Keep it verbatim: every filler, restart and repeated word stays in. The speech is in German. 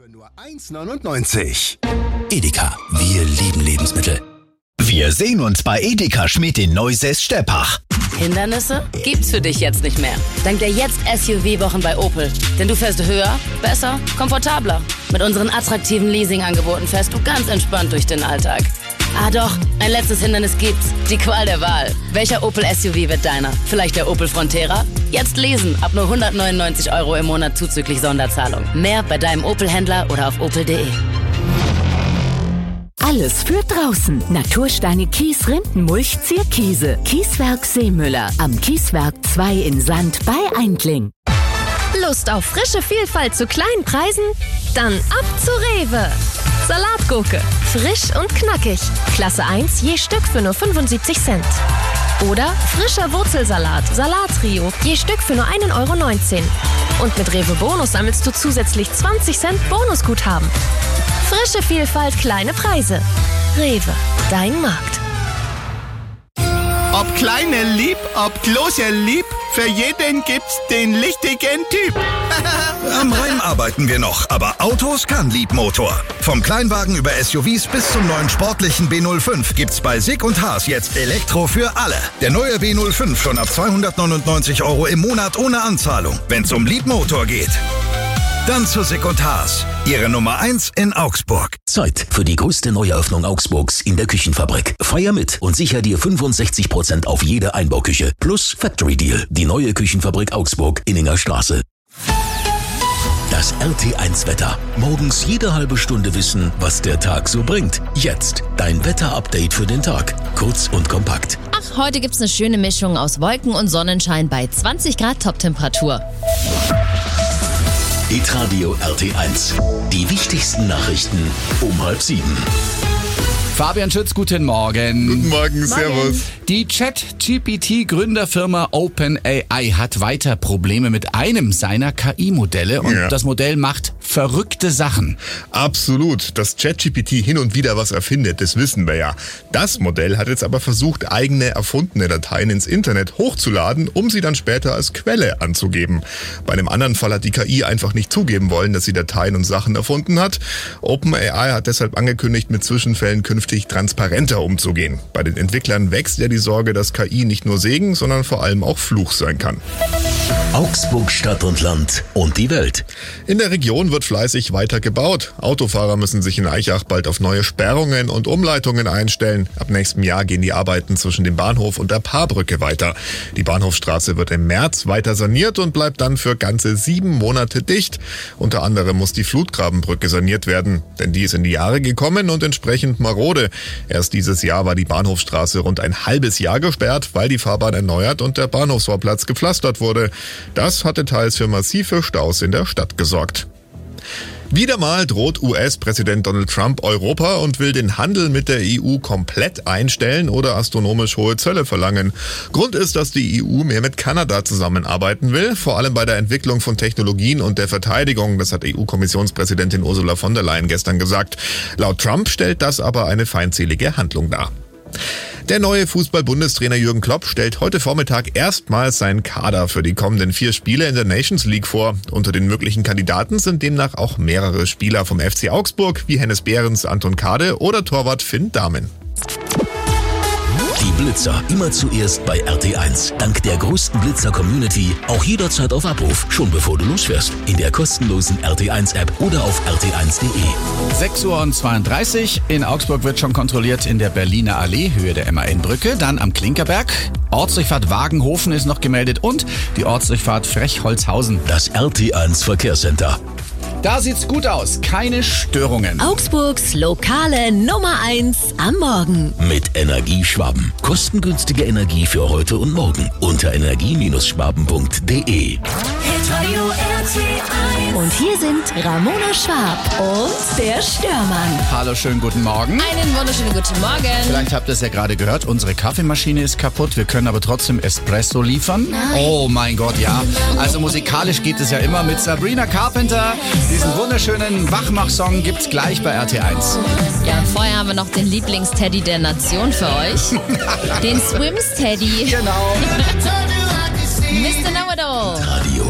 Für nur eins neunundneunzig. Edeka, wir lieben Lebensmittel. Wir sehen uns bei Edeka Schmidt in Neusäß-Steppach. Hindernisse gibt's für dich jetzt nicht mehr. Dank der Jetzt-S U V-Wochen bei Opel. Denn du fährst höher, besser, komfortabler. Mit unseren attraktiven Leasing-Angeboten fährst du ganz entspannt durch den Alltag. Ah doch, ein letztes Hindernis gibt's. Die Qual der Wahl. Welcher Opel S U V wird deiner? Vielleicht der Opel Frontera? Jetzt lesen, ab nur hundertneunundneunzig Euro im Monat zuzüglich Sonderzahlung. Mehr bei deinem Opel-Händler oder auf opel punkt de. Alles für draußen. Natursteine, Kies, Rindenmulch, Zierkiese. Kieswerk Seemüller. Am Kieswerk zwei in Sand bei Eindling. Lust auf frische Vielfalt zu kleinen Preisen? Dann ab zu Rewe. Salatgurke. Frisch und knackig. Klasse eins je Stück für nur fünfundsiebzig Cent. Oder frischer Wurzelsalat, Salattrio, je Stück für nur ein Euro neunzehn. Und mit Rewe Bonus sammelst du zusätzlich zwanzig Cent Bonusguthaben. Frische Vielfalt, kleine Preise. Rewe, dein Markt. Ob kleine lieb, ob große lieb, für jeden gibt's den richtigen Typ. Am Reim arbeiten wir noch, aber Autos kann Liebmotor. Vom Kleinwagen über S U Vs bis zum neuen sportlichen B null fünf gibt's bei Sig und Haas jetzt Elektro für alle. Der neue B null fünf schon ab zweihundertneunundneunzig Euro im Monat ohne Anzahlung, wenn's um Liebmotor geht. Dann zu Sig und Haas, Ihre Nummer eins in Augsburg. Zeit für die größte Neueröffnung Augsburgs in der Küchenfabrik. Feier mit und sicher dir fünfundsechzig Prozent auf jede Einbauküche. Plus Factory Deal, die neue Küchenfabrik Augsburg, Inninger Straße. Das R T eins Wetter. Morgens jede halbe Stunde wissen, was der Tag so bringt. Jetzt dein Wetter-Update für den Tag. Kurz und kompakt. Ach, heute gibt's eine schöne Mischung aus Wolken und Sonnenschein bei zwanzig Grad Toptemperatur. Hitradio R T eins. Die wichtigsten Nachrichten um halb sieben. Fabian Schütz, guten Morgen. Guten Morgen, servus. Die Chat-G P T-Gründerfirma OpenAI hat weiter Probleme mit einem seiner K I-Modelle und ja. das Modell macht verrückte Sachen. Absolut. Dass ChatGPT hin und wieder was erfindet, das wissen wir ja. Das Modell hat jetzt aber versucht, eigene erfundene Dateien ins Internet hochzuladen, um sie dann später als Quelle anzugeben. Bei einem anderen Fall hat die K I einfach nicht zugeben wollen, dass sie Dateien und Sachen erfunden hat. OpenAI hat deshalb angekündigt, mit Zwischenfällen künftig transparenter umzugehen. Bei den Entwicklern wächst ja die Sorge, dass K I nicht nur Segen, sondern vor allem auch Fluch sein kann. Augsburg, Stadt und Land und die Welt. In der Region wird fleißig weiter gebaut. Autofahrer müssen sich in Aichach bald auf neue Sperrungen und Umleitungen einstellen. Ab nächstem Jahr gehen die Arbeiten zwischen dem Bahnhof und der Paarbrücke weiter. Die Bahnhofstraße wird im März weiter saniert und bleibt dann für ganze sieben Monate dicht. Unter anderem muss die Flutgrabenbrücke saniert werden, denn die ist in die Jahre gekommen und entsprechend marode. Erst dieses Jahr war die Bahnhofstraße rund ein halbes Jahr gesperrt, weil die Fahrbahn erneuert und der Bahnhofsvorplatz gepflastert wurde. Das hatte teils für massive Staus in der Stadt gesorgt. Wieder mal droht U S-Präsident Donald Trump Europa und will den Handel mit der E U komplett einstellen oder astronomisch hohe Zölle verlangen. Grund ist, dass die E U mehr mit Kanada zusammenarbeiten will, vor allem bei der Entwicklung von Technologien und der Verteidigung. Das hat E U-Kommissionspräsidentin Ursula von der Leyen gestern gesagt. Laut Trump stellt das aber eine feindselige Handlung dar. Der neue Fußball-Bundestrainer Jürgen Klopp stellt heute Vormittag erstmals seinen Kader für die kommenden vier Spiele in der Nations League vor. Unter den möglichen Kandidaten sind demnach auch mehrere Spieler vom F C Augsburg, wie Hennes Behrens, Anton Kade oder Torwart Finn Dahmen. Die Blitzer immer zuerst bei R T eins. Dank der größten Blitzer-Community auch jederzeit auf Abruf, schon bevor du losfährst. In der kostenlosen R T eins App oder auf r t eins punkt de. sechs Uhr zweiunddreißig. In Augsburg wird schon kontrolliert in der Berliner Allee, Höhe der M A N-Brücke, dann am Klinkerberg. Ortsdurchfahrt Wagenhofen ist noch gemeldet und die Ortsdurchfahrt Frechholzhausen. Das R T eins Verkehrscenter. Da sieht's gut aus, keine Störungen. Augsburgs lokale Nummer eins am Morgen. Mit Energieschwaben. Kostengünstige Energie für heute und morgen. Unter energie schwaben punkt de. Und hier sind Ramona Schwab und der Störmann. Hallo, schönen guten Morgen. Einen wunderschönen guten Morgen. Vielleicht habt ihr es ja gerade gehört, unsere Kaffeemaschine ist kaputt. Wir können aber trotzdem Espresso liefern. Nein. Oh mein Gott, ja. Also musikalisch geht es ja immer mit Sabrina Carpenter. Diesen wunderschönen Wachmach-Song gibt's gleich bei R T eins. Ja, und vorher haben wir noch den Lieblingsteddy der Nation für euch. Den Swims-Teddy. Genau. Mister Know-it-all.